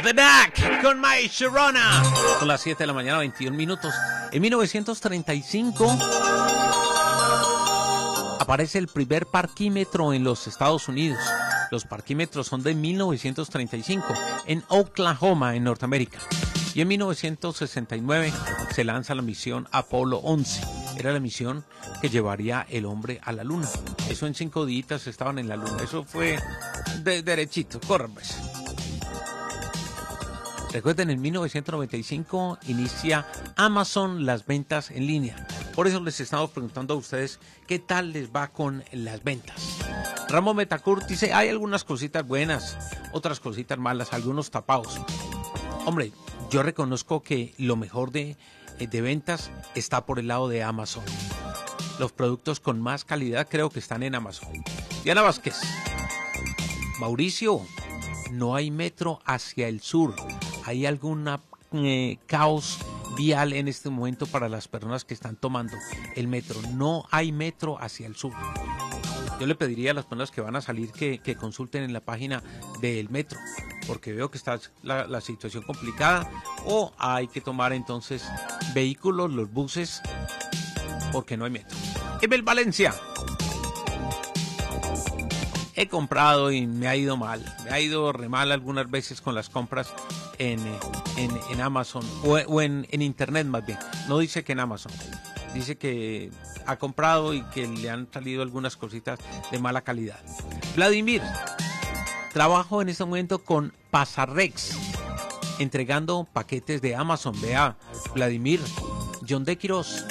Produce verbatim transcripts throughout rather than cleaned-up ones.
The Knack con My Sharona. Son las siete de la mañana, veintiún minutos. En mil novecientos treinta y cinco aparece el primer parquímetro en los Estados Unidos. Los parquímetros son de mil novecientos treinta y cinco en Oklahoma, en Norteamérica. Y en mil novecientos sesenta y nueve se lanza la misión Apolo once. Era la misión que llevaría el hombre a la luna. Eso en cinco días estaban en la luna. Eso fue de derechito. Corran pues. Recuerden, en mil novecientos noventa y cinco inicia Amazon las ventas en línea. Por eso les estamos preguntando a ustedes qué tal les va con las ventas. Ramón Betancourt dice, hay algunas cositas buenas, otras cositas malas, algunos tapados. Hombre, yo reconozco que lo mejor de, de ventas está por el lado de Amazon. Los productos con más calidad creo que están en Amazon. Diana Vázquez. Mauricio, no hay metro hacia el sur. ¿Hay alguna eh, caos vial en este momento para las personas que están tomando el metro? No hay metro hacia el sur. Yo le pediría a las personas que van a salir que, que consulten en la página del metro, porque veo que está la, la situación complicada, o hay que tomar entonces vehículos, los buses, porque no hay metro. Emel Valencia. He comprado y me ha ido mal, me ha ido re mal algunas veces con las compras en, en, en Amazon, o, o en, en internet más bien. No dice que en Amazon, dice que ha comprado y que le han salido algunas cositas de mala calidad. Vladimir, trabajo en este momento con Pasarrex, entregando paquetes de Amazon. Vea, Vladimir. John de Quiroz,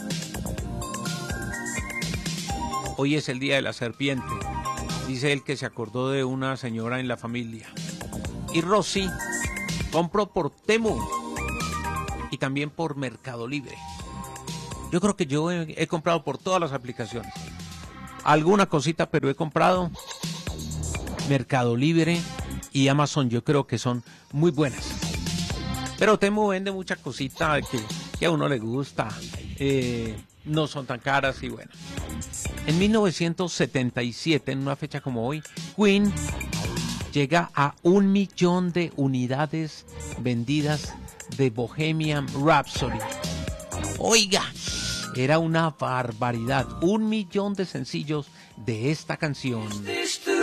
hoy es el día de la serpiente. Dice él que se acordó de una señora en la familia. Y Rosy, compro por Temu y también por Mercado Libre. Yo creo que yo he, he comprado por todas las aplicaciones. Alguna cosita, pero he comprado Mercado Libre y Amazon. Yo creo que son muy buenas. Pero Temu vende mucha cosita que, que a uno le gusta. Eh, no son tan caras y bueno. En mil novecientos setenta y siete, en una fecha como hoy, Queen llega a un millón de unidades vendidas de Bohemian Rhapsody. Oiga, era una barbaridad. Un millón de sencillos de esta canción.